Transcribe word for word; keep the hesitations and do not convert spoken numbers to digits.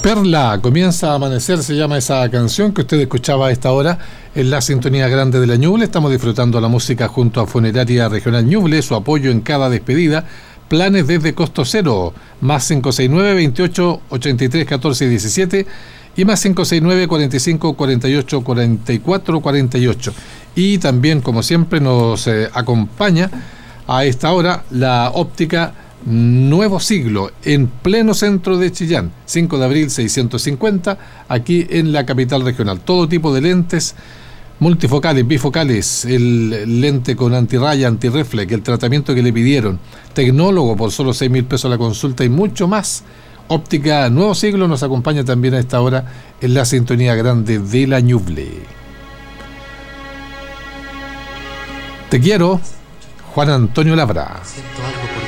Perla, comienza a amanecer, se llama esa canción que usted escuchaba a esta hora en la sintonía grande de la Ñuble. Estamos disfrutando la música junto a Funeraria Regional Ñuble, su apoyo en cada despedida. Planes desde costo cero, más cinco seis nueve, veintiocho, ochenta y tres, catorce, diecisiete y más cinco seis nueve, cuarenta y cinco, cuarenta y ocho, cuarenta y cuatro, cuarenta y ocho. Y también, como siempre, nos eh, acompaña a esta hora la óptica Nuevo Siglo, en pleno centro de Chillán, cinco de abril seiscientos cincuenta, aquí en la capital regional. Todo tipo de lentes multifocales, bifocales, el lente con antirraya, antirreflex, el tratamiento que le pidieron, tecnólogo por solo seis mil pesos la consulta y mucho más. Óptica Nuevo Siglo nos acompaña también a esta hora en la sintonía grande de la Ñuble. Te quiero, Juan Antonio Labra. Siento algo